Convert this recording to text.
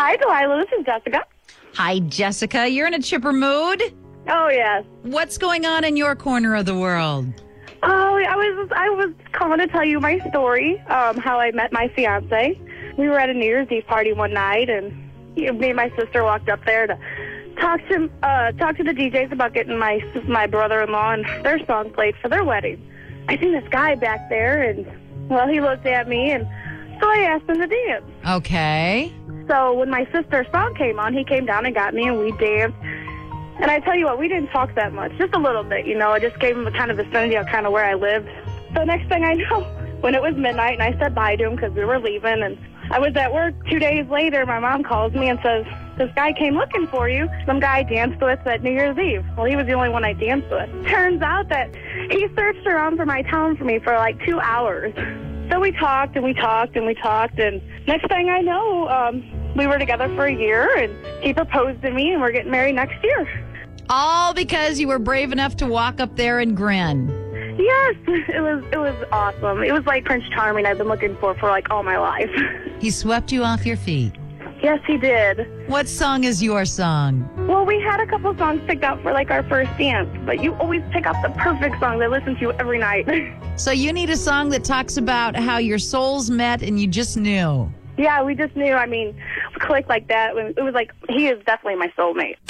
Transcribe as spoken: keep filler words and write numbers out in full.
Hi, Delilah. This is Jessica. Hi, Jessica. You're in a chipper mood? Oh, yes. What's going on in your corner of the world? Oh, I was I was calling to tell you my story, um, how I met my fiance. We were at a New Year's Eve party one night, and you know, me and my sister walked up there to talk to uh, talk to the D Js about getting my my brother-in-law and their song played for their wedding. I seen this guy back there, and, well, he looked at me, and so I asked him to dance. Okay. So when my sister's song came on, he came down and got me, and we danced. And I tell you what, we didn't talk that much, just a little bit, you know. I just gave him a kind of vicinity of kind of where I lived. So next thing I know, when it was midnight and I said bye to him because we were leaving, and I was at work two days later, my mom calls me and says, this guy came looking for you. Some guy I danced with at New Year's Eve. Well, he was the only one I danced with. Turns out that he searched around for my town for me for like two hours. So we talked and we talked and we talked, and next thing I know, um, we were together for a year, and he proposed to me, and we're getting married next year. All because you were brave enough to walk up there and grin. Yes, it was it was awesome. It was like Prince Charming I've been looking for for like all my life. He swept you off your feet. Yes, he did. What song is your song? Well, we had a couple songs picked out for like our first dance, but you always pick out the perfect song that I listen to every night. So you need a song that talks about how your souls met and you just knew. Yeah, we just knew. I mean, we clicked like that. It was like, he is definitely my soulmate.